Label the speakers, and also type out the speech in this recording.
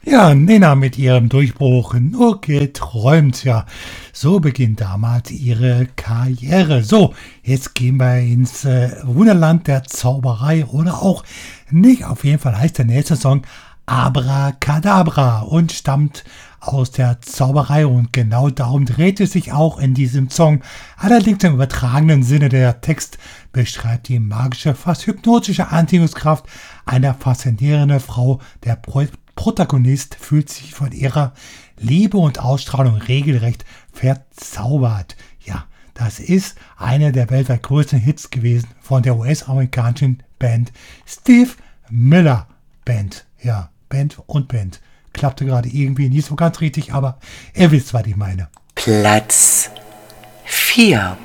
Speaker 1: Ja, Nena mit ihrem Durchbruch nur geträumt, ja. So beginnt damals ihre Karriere. So, jetzt gehen wir ins Wunderland der Zauberei oder auch nicht. Auf jeden Fall heißt der nächste Song Abracadabra und stammt aus der Zauberei und genau darum dreht es sich auch in diesem Song. Allerdings im übertragenen Sinne, der Text beschreibt die magische, fast hypnotische Anziehungskraft einer faszinierenden Frau. Der Protagonist fühlt sich von ihrer Liebe und Ausstrahlung regelrecht verzaubert. Ja, das ist einer der weltweit größten Hits gewesen von der US-amerikanischen Band Steve Miller Band. Ja, Band und Band. Klappte gerade irgendwie nicht so ganz richtig, aber ihr wisst, was ich meine.
Speaker 2: Platz 4.